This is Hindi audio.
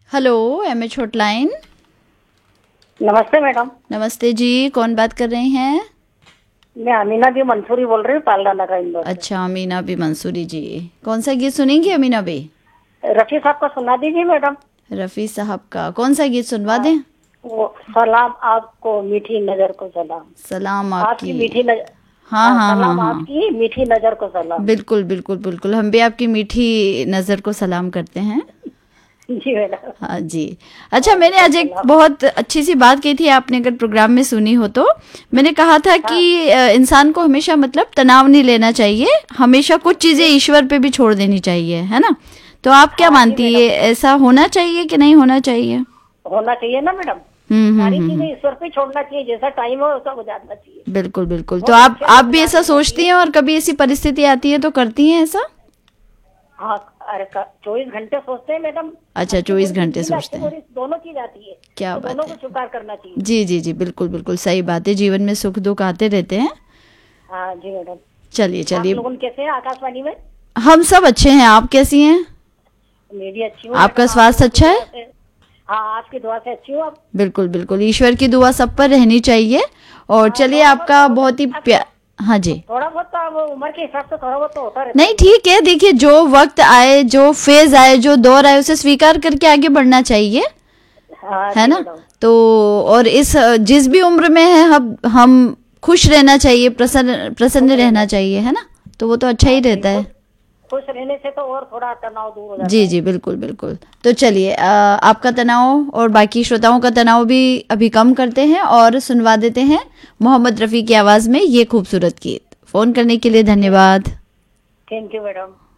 Hello, MH hotline. नमस्ते मैडम। नमस्ते जी, कौन बात कर रही हैं? मैं अमीना भी मंसूरी बोल रही हूँ, पालड़ा नगर इंदौर से। अच्छा, अमीना बी मंसूरी जी। कौन सा गीत सुनेंगी अमीना बी? रफी साहब का सुना दीजिए मैडम। रफ़ी साहब का कौन सा गीत सुनवा हाँ, दें? वो सलाम आपको मीठी नजर को सलाम। सलाम आपकी आपकी। मीठी नजर। हाँ हाँ, हाँ हाँ सलाम हाँ, आपकी मीठी नजर को सलाम। बिल्कुल बिल्कुल बिल्कुल, हम भी आपकी मीठी नज़र को सलाम करते हैं। जी मैडम। हाँ जी। अच्छा, मैंने वालेकुम आज एक सलाम। बहुत अच्छी सी बात की थी, आपने अगर प्रोग्राम में सुनी हो तो। मैंने कहा था हाँ, कि इंसान को हमेशा मतलब तनाव नहीं लेना चाहिए, हमेशा कुछ चीज़ें जी। ईश्वर पे भी छोड़ देनी चाहिए, है ना? तो आप क्या हाँ जी मानती है, मैडम, ऐसा होना चाहिए कि नहीं होना चाहिए? होना चाहिए ना मैडम। सारी चीजें हम्म। ईश्वर पे छोड़ना चाहिए, जैसा टाइम हो वैसा गुजारना चाहिए। बिल्कुल बिल्कुल। तो बहुत आप अच्छे से आप भी ऐसा गुजार लेना सोचती चाहिए। हैं और कभी ऐसी परिस्थिति आती है तो करती हैं ऐसा? हाँ, अरे 24 घंटे सोचते हैं मैडम। अच्छा, अच्छी 24 बुरी घंटे जिंदगी में अच्छी सोचते हैं। बुरी दोनों चीज आती है, क्या तो बात दोनों को है। स्वीकार करना चाहिए। जी जी जी, बिल्कुल बिल्कुल सही बात है, जीवन में सुख दुख आते रहते हैं। हाँ जी मैडम। चलिए आप चलिए। लोगों कैसे हैं आकाशवाणी में? हम सब अच्छे हैं, आप कैसी हैं? मैं भी अच्छी हूँ आपका मैडम, आप स्वास्थ्य लोगों की अच्छा है? दुआ से। हाँ, आपकी दुआ से अच्छी हूँ आप। बिल्कुल बिल्कुल, ईश्वर की दुआ सब पर रहनी चाहिए। और हाँ, चलिए, थोड़ा बहुत तो आपका होता। बहुत ही अब हाँ जी। थोड़ा बहुत तो अब उम्र के हिसाब से थोड़ा बहुत तो होता रहता नहीं, है मैडम। ठीक है, देखिए जो वक्त आए, जो फेज आए, जो दौर आए, उसे स्वीकार करके आगे बढ़ना चाहिए, हाँ है जी ना? मैडम। तो और इस जिस भी उम्र में है, हम खुश रहना चाहिए, प्रसन्न खुश प्रसन्न रहना रहना चाहिए। चाहिए, है ना? तो वो तो अच्छा ही हाँ जी, रहता खुश है। खुश रहने से तो और थोड़ा तनाव दूर हो जाता जी है। जी, बिल्कुल बिल्कुल। तो चलिए, आपका तनाव और बाकी श्रोताओं का तनाव भी अभी कम करते हैं और सुनवा देते हैं मोहम्मद रफ़ी की आवाज़ में ये खूबसूरत गीत। फ़ोन करने के लिए थैंक धन्यवाद। Thank you madam.